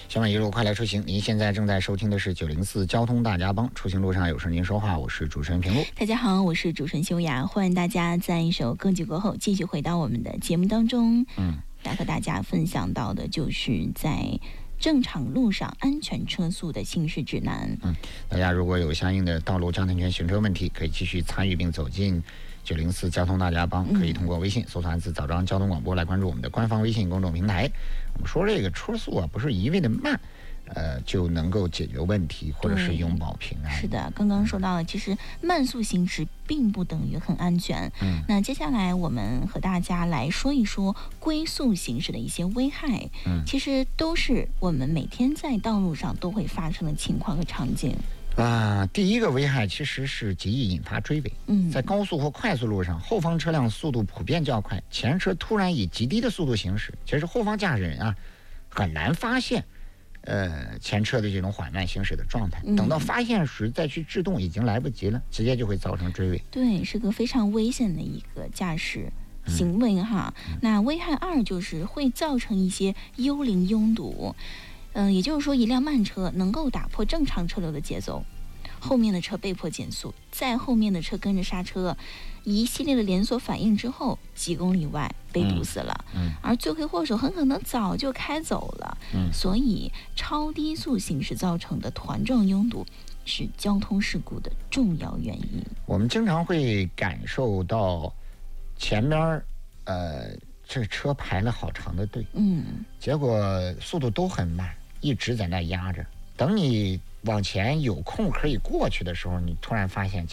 小满一路快来出行，您现在正在收听的是904交通大家帮，出行路上有事您说话，我是主持人平路。 大家好，我是主持人修雅，欢迎大家在一首歌曲过后继续回到我们的节目当中。来和大家分享到的就是在正常路上安全车速的行驶指南。 大家如果有相应的道路交通权行车问题，可以继续参与并走进904交通大家帮，可以通过微信搜索汉字早章交通广播来关注我们的官方微信公众平台。我们说这个车速啊，不是一味的慢就能够解决问题或者是永保平安。 是的，刚刚说到了，其实慢速行驶并不等于很安全。那接下来我们和大家来说一说龟速行驶的一些危害。其实都是我们每天在道路上都会发生的情况和场景。 第一个危害其实是极易引发追尾。在高速或快速路上，后方车辆速度普遍较快，前车突然以极低的速度行驶，其实后方驾驶人很难发现前车的这种缓慢行驶的状态，等到发现时再去制动已经来不及了，直接就会造成追尾。 对，是个非常危险的一个驾驶行为哈。那危害二就是会造成一些幽灵拥堵。也就是说，一辆慢车能够打破正常车流的节奏，后面的车被迫减速，在后面的车跟着刹车，一系列的连锁反应之后，几公里外被堵死了。而罪魁祸首很可能早就开走了。所以超低速行驶造成的团撞拥堵是交通事故的重要原因。 我们经常会感受到前面这车排了好长的队，结果速度都很慢，一直在那压着，等你往前有空可以过去的时候，你突然发现